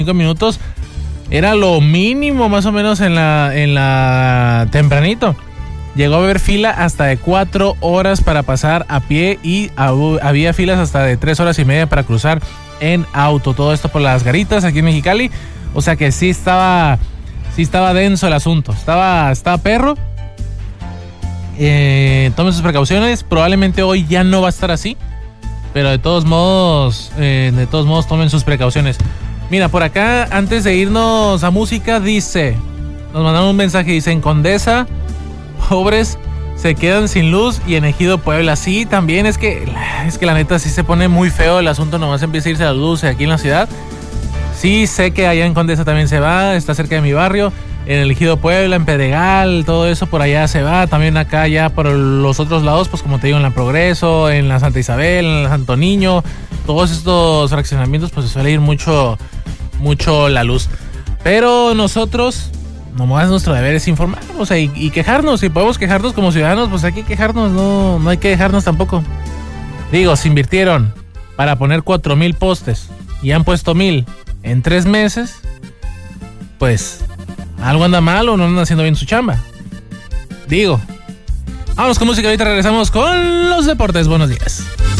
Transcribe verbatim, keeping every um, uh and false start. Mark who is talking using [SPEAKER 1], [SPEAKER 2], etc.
[SPEAKER 1] cinco minutos era lo mínimo más o menos en la, en la tempranito. Llegó a haber fila hasta de cuatro horas para pasar a pie y hab- había filas hasta de tres horas y media para cruzar en auto. Todo esto por las garitas aquí en Mexicali. O sea que sí estaba, sí estaba denso el asunto. Estaba, estaba perro. Eh, tomen sus precauciones. Probablemente hoy ya no va a estar así. Pero de todos modos, eh, de todos modos tomen sus precauciones. Mira, por acá, antes de irnos a música, dice, nos mandaron un mensaje, dice, en Condesa, pobres se quedan sin luz y en Ejido Puebla. Sí, también es que, es que la neta sí se pone muy feo el asunto, nomás empieza a irse la luz aquí en la ciudad. Sí, sé que allá en Condesa también se va, está cerca de mi barrio, en el Ejido Puebla, en Pedregal, todo eso por allá se va. También acá ya por los otros lados, pues como te digo, en la Progreso, en la Santa Isabel, en el Santo Niño, todos estos fraccionamientos, pues se suele ir mucho, mucho la luz. Pero nosotros, nomás nuestro deber es informar, o sea, y, y quejarnos. Si podemos quejarnos como ciudadanos, pues hay que quejarnos, no, no hay que dejarnos tampoco. Digo, se invirtieron para poner cuatro mil postes y han puesto mil en tres meses, pues algo anda mal o no andan haciendo bien su chamba. Digo, vamos con música, ahorita regresamos con los deportes. Buenos días.